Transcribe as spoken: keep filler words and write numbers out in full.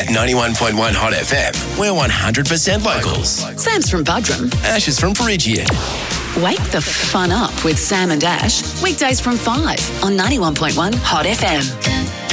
At ninety-one point one Hot F M, we're one hundred percent locals. Sam's from Buderim. Ash is from Peregian. Wake the fun up with Sam and Ash. Weekdays from five on ninety-one point one Hot F M.